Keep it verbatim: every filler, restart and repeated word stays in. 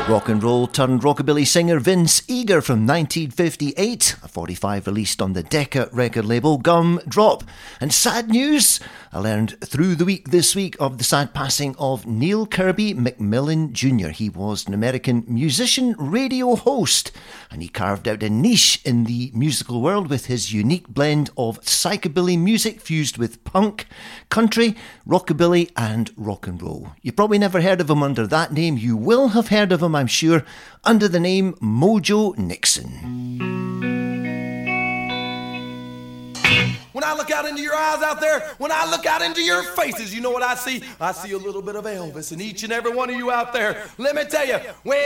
Rock and roll turned rockabilly singer Vince Eager from nineteen fifty-eight, a forty-five released on the Decca record label Gum Drop. And sad news, I learned through the week this week of the sad passing of Neil Kirby McMillan Junior He was an American musician, radio host, and he carved out a niche in the musical world with his unique blend of psychobilly music fused with punk, country, rockabilly and rock and roll. You probably never heard of him under that name. You will have heard of him, I'm sure, under the name Mojo Nixon. When I look out into your eyes out there, when I look out into your faces, you know what I see? I see a little bit of Elvis in each and every one of you out there. Let me tell you, when